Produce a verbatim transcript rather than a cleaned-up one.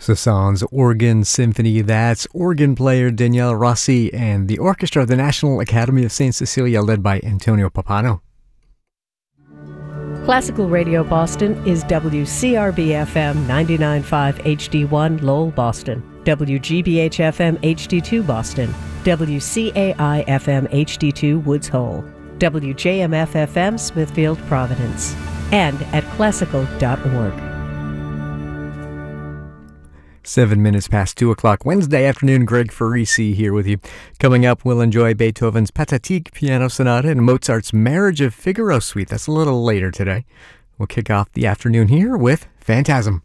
Saint-Saëns Organ Symphony. That's organ player Danielle Rossi and the orchestra of the National Academy of Saint Cecilia, led by Antonio Papano. Classical Radio Boston is W C R B F M ninety-nine point five H D one Lowell, Boston, W G B H F M H D two Boston, W C A I F M H D two Woods Hole, W J M F F M Smithfield, Providence, and at classical dot org. Seven minutes past two o'clock Wednesday afternoon. Greg Farisi here with you. Coming up, we'll enjoy Beethoven's Pathetique Piano Sonata and Mozart's Marriage of Figaro Suite. That's a little later today. We'll kick off the afternoon here with Phantasm.